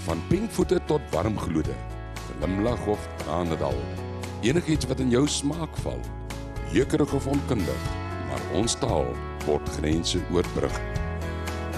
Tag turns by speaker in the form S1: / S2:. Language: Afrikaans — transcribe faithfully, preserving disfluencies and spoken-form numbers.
S1: Van pinkvoete tot warmgloede, glimlag of trane dal, enigiets wat in jou smaak val, jeukerig of onkundig, maar ons taal word grense oorbrug.